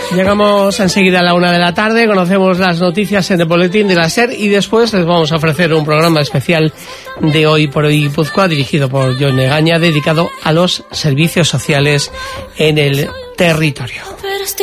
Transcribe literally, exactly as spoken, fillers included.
Llegamos enseguida a la una de la tarde, conocemos las noticias en el boletín de la SER y después les vamos a ofrecer un programa especial de Hoy por Hoy Guipúzcoa dirigido por Jon Egaña, dedicado a los servicios sociales en el territorio.